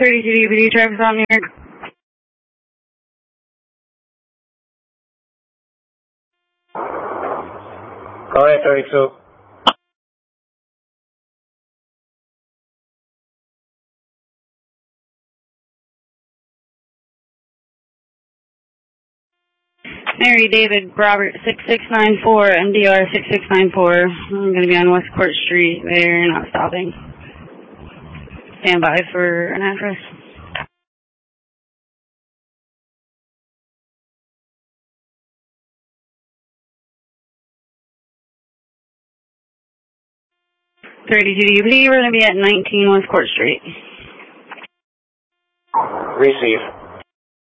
32 UPD traffic on here. Go ahead, 32. Mary David Robert 6694, MDR 6694. I'm going to be on West Court Street there, not stopping. Stand by for an address. UPD, we're going to be at 19 West Court Street. Receive.